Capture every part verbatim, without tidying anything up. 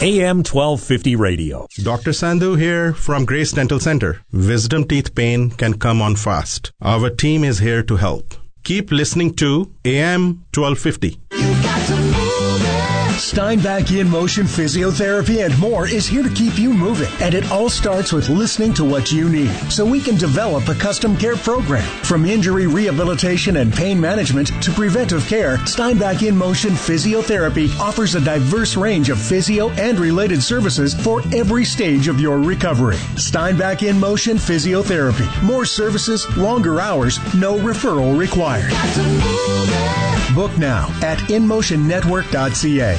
A M twelve fifty Radio. Doctor Sandhu here from Grace Dental Center. Wisdom teeth pain can come on fast. Our team is here to help. Keep listening to A M twelve fifty. You got to move it. Steinbach In Motion Physiotherapy and more is here to keep you moving. And it all starts with listening to what you need so we can develop a custom care program. From injury rehabilitation and pain management to preventive care, Steinbach In Motion Physiotherapy offers a diverse range of physio and related services for every stage of your recovery. Steinbach In Motion Physiotherapy. More services, longer hours, no referral required. Got to move it. Book now at in motion network dot c a.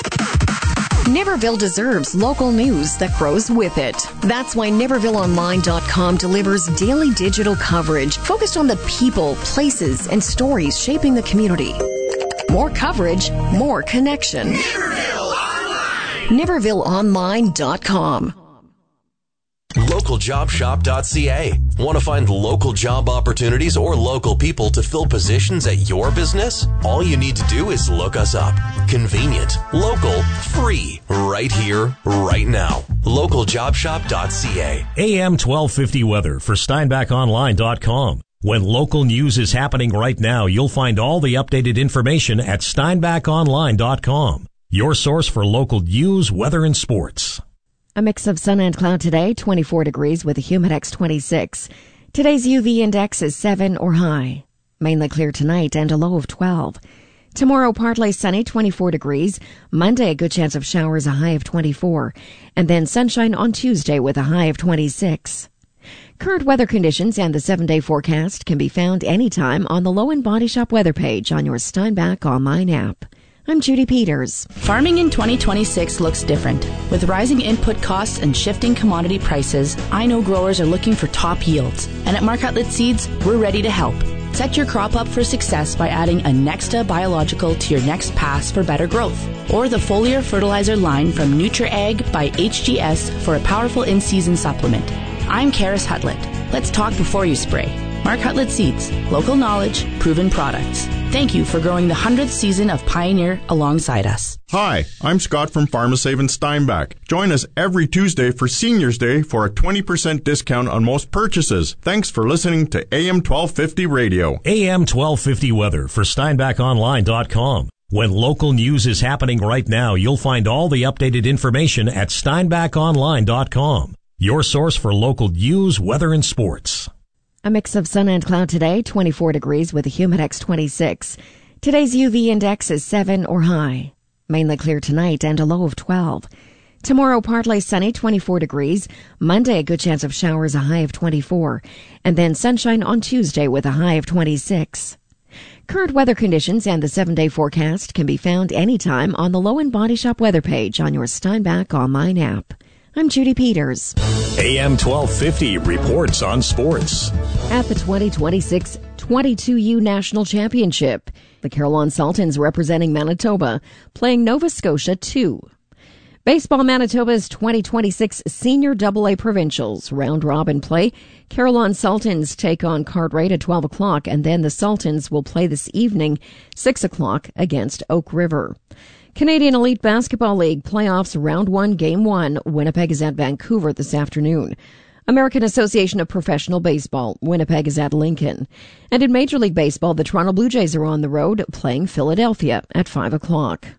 Niverville deserves local news that grows with it. That's why Niverville Online dot com delivers daily digital coverage focused on the people, places, and stories shaping the community. More coverage, more connection. Niverville Online. Niverville Online dot com. local job shop dot c a. Want to find local job opportunities or local people to fill positions at your business? All you need to do is look us up. Convenient, local, free, right here, right now. local job shop dot c a. A M twelve fifty weather for Steinbach Online dot com. When local news is happening right now, you'll find all the updated information at Steinbach Online dot com. Your source for local news, weather, and sports. A mix of sun and cloud today, twenty-four degrees with a Humidex twenty-six. Today's U V index is seven or high. Mainly clear tonight and a low of twelve. Tomorrow, partly sunny, twenty-four degrees. Monday, a good chance of showers, a high of twenty-four. And then sunshine on Tuesday with a high of twenty-six. Current weather conditions and the seven-day forecast can be found anytime on the Low and Body Shop weather page on your Steinbach Online app. I'm Judy Peters. Farming in twenty twenty-six looks different. With rising input costs and shifting commodity prices, I know growers are looking for top yields. And at Mark Hutlett Seeds, we're ready to help. Set your crop up for success by adding a Nexta biological to your next pass for better growth. Or the foliar fertilizer line from NutriAg by H G S for a powerful in-season supplement. I'm Karis Hutlett. Let's talk before you spray. Mark Hutlett Seeds. Local knowledge, proven products. Thank you for growing the hundredth season of Pioneer alongside us. Hi, I'm Scott from Pharmasave in Steinbach. Join us every Tuesday for Seniors Day for a twenty percent discount on most purchases. Thanks for listening to A M twelve fifty Radio. A M twelve fifty weather for Steinbach Online dot com. When local news is happening right now, you'll find all the updated information at Steinbach Online dot com. Your source for local news, weather, and sports. A mix of sun and cloud today, twenty-four degrees with a Humidex twenty-six. Today's U V index is seven or high. Mainly clear tonight and a low of twelve. Tomorrow, partly sunny, twenty-four degrees. Monday, a good chance of showers, a high of twenty-four. And then sunshine on Tuesday with a high of twenty-six. Current weather conditions and the seven-day forecast can be found anytime on the Low and Body Shop weather page on your Steinbach Online app. I'm Judy Peters. A M twelve fifty reports on sports. At the twenty twenty-six twenty-two U National Championship, the Carillon Sultans representing Manitoba playing Nova Scotia two. Baseball Manitoba's twenty twenty-six Senior double A Provincials round-robin play. Carillon Sultans take on Cartwright at twelve o'clock, and then the Sultans will play this evening, six o'clock, against Oak River. Canadian Elite Basketball League playoffs round one, game one. Winnipeg is at Vancouver this afternoon. American Association of Professional Baseball, Winnipeg is at Lincoln. And in Major League Baseball, the Toronto Blue Jays are on the road playing Philadelphia at five o'clock.